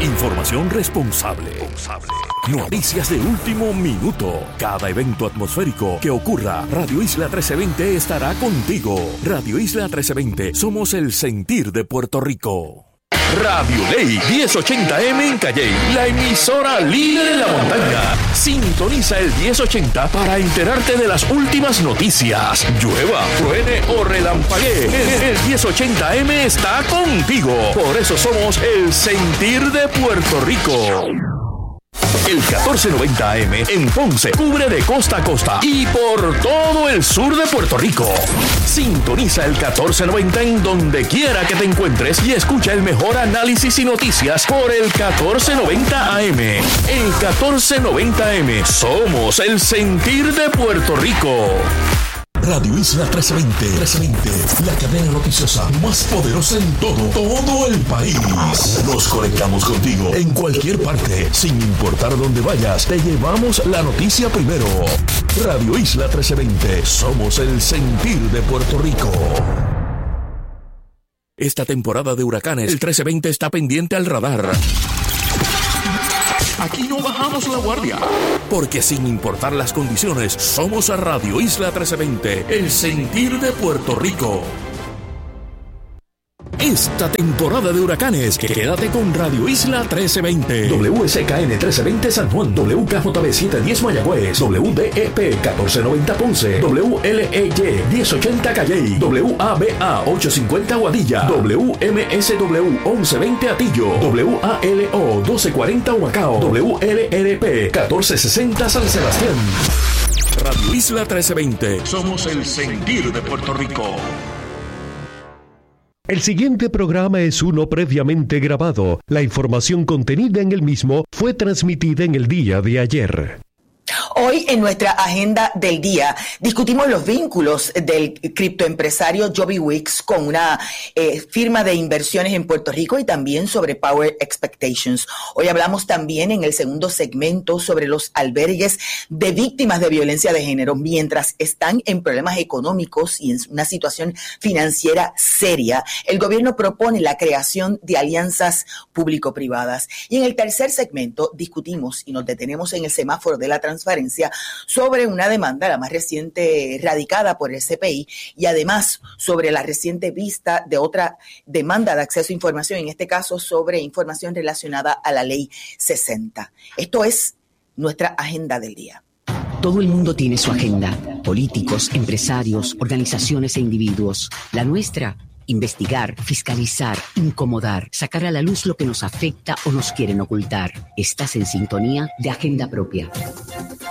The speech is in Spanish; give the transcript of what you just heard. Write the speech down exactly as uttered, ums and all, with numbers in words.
Información responsable. Noticias de último minuto. Cada evento atmosférico que ocurra, Radio Isla trece veinte estará contigo. Radio Isla trece veinte, somos el sentir de Puerto Rico. Radio Ley diez ochenta eme en Calley, la emisora líder en la montaña. Sintoniza el diez ochenta para enterarte de las últimas noticias. Llueva, truene o relampaguee, el diez ochenta eme está contigo. Por eso somos el sentir de Puerto Rico. El catorce noventa A M en Ponce cubre de costa a costa y por todo el sur de Puerto Rico. Sintoniza el catorce noventa en donde quiera que te encuentres y escucha el mejor análisis y noticias por el catorce noventa A M. El catorce noventa A M, somos el sentir de Puerto Rico. Radio Isla trece veinte, trece veinte, la cadena noticiosa más poderosa en todo, todo el país. Nos conectamos contigo en cualquier parte, sin importar dónde vayas, te llevamos la noticia primero. Radio Isla trece veinte, somos el sentir de Puerto Rico. Esta temporada de huracanes, el trece veinte está pendiente al radar. Aquí no bajamos la guardia. Porque sin importar las condiciones, somos a Radio Isla trece veinte, el sentir de Puerto Rico. Esta temporada de huracanes, quédate con Radio Isla trece veinte. W S K N trece veinte San Juan, W K J B setecientos diez Mayagüez, W D E P catorce noventa Ponce, W L E Y diez ochenta Calley, W A B A ochocientos cincuenta Guadilla, W M S W once veinte Atillo, W A L O doce cuarenta Humacao, W L R P catorce sesenta San Sebastián. Radio Isla trece veinte, somos el sentir de Puerto Rico. El siguiente programa es uno previamente grabado. La información contenida en el mismo fue transmitida en el día de ayer. Hoy en nuestra agenda del día discutimos los vínculos del criptoempresario Joby Wicks con una eh, firma de inversiones en Puerto Rico y también sobre Power Expectations. Hoy hablamos también en el segundo segmento sobre los albergues de víctimas de violencia de género mientras están en problemas económicos y en una situación financiera seria. El gobierno propone la creación de alianzas público-privadas. Y en el tercer segmento discutimos y nos detenemos en el semáforo de la transparencia sobre una demanda, la más reciente radicada por el C P I, y además sobre la reciente vista de otra demanda de acceso a información, en este caso sobre información relacionada a la ley sesenta. Esto es nuestra agenda del día. Todo el mundo tiene su agenda, políticos, empresarios, organizaciones e individuos. La nuestra, investigar, fiscalizar, incomodar, sacar a la luz lo que nos afecta o nos quieren ocultar. Estás en sintonía de Agenda Propia.